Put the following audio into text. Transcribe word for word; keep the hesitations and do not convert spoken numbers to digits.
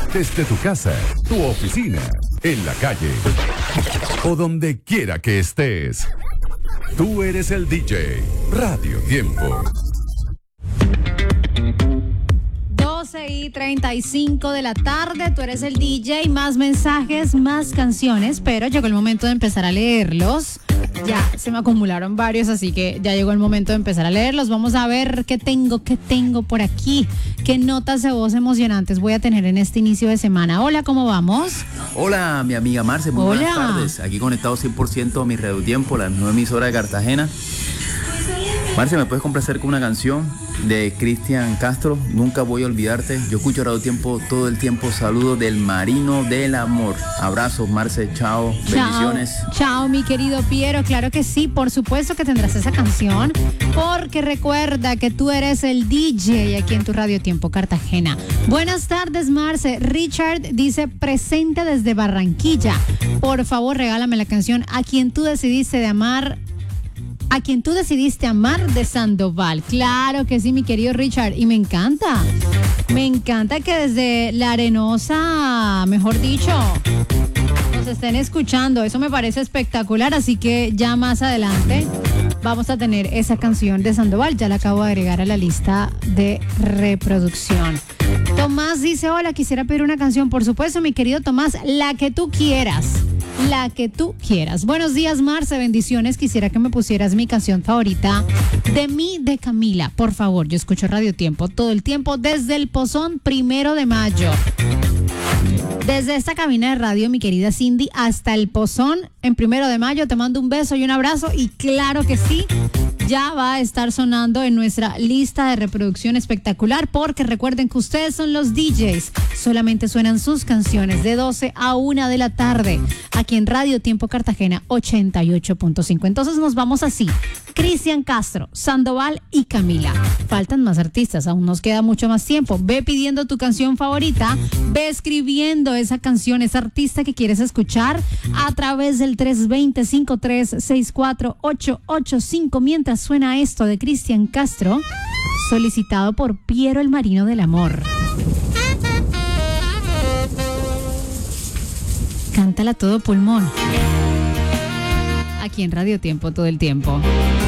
desde tu casa, tu oficina, en la calle o donde quiera que estés. Tú eres el D J. Radio Tiempo. doce y treinta y cinco de la tarde, tú eres el D J, más mensajes, más canciones, pero llegó el momento de empezar a leerlos. Ya se me acumularon varios, así que ya llegó el momento de empezar a leerlos. Vamos a ver qué tengo, qué tengo por aquí, qué notas de voz emocionantes voy a tener en este inicio de semana. Hola, ¿cómo vamos? Hola, mi amiga Marce, muy Hola. buenas tardes. Aquí conectado cien por ciento a mi Radio Tiempo, la nueva emisora de Cartagena. Marce, ¿me puedes complacer con una canción de Cristian Castro? Nunca voy a olvidarte. Yo escucho Radio Tiempo todo el tiempo. Saludos del Marino del Amor. Abrazos, Marce. Chao. Bendiciones. Chao, chao, mi querido Piero. Claro que sí, por supuesto que tendrás esa canción, porque recuerda que tú eres el D J aquí en tu Radio Tiempo Cartagena. Buenas tardes, Marce. Richard dice presente desde Barranquilla. Por favor, regálame la canción A quien tú decidiste de amar. A quien tú decidiste amar de Sandoval. Claro que sí, mi querido Richard. Y me encanta. Me encanta que desde La Arenosa, mejor dicho, nos estén escuchando. Eso me parece espectacular. Así que ya más adelante vamos a tener esa canción de Sandoval. Ya la acabo de agregar a la lista de reproducción. Tomás dice, hola, quisiera pedir una canción. Por supuesto, mi querido Tomás, la que tú quieras. La que tú quieras. Buenos días, Marce, bendiciones. Quisiera que me pusieras mi canción favorita de mí, de Camila. Por favor, yo escucho Radio Tiempo todo el tiempo desde el Pozón, primero de mayo. Desde esta cabina de radio, mi querida Cindy, hasta el Pozón, en primero de mayo, te mando un beso y un abrazo. Y claro que sí, ya va a estar sonando en nuestra lista de reproducción espectacular, porque recuerden que ustedes son los D Js. Solamente suenan sus canciones de doce a una de la tarde, aquí en Radio Tiempo Cartagena ochenta y ocho punto cinco. Entonces nos vamos así: Cristian Castro, Sandoval y Camila. Faltan más artistas, aún nos queda mucho más tiempo. Ve pidiendo tu canción favorita, ve escribiendo esa canción, esa artista que quieres escuchar a través del tres dos cero, cinco tres seis cuatro, ocho ocho cinco, mientras suena esto de Cristian Castro, solicitado por Piero el Marino del Amor. Cántala todo pulmón. Aquí en Radio Tiempo todo el tiempo.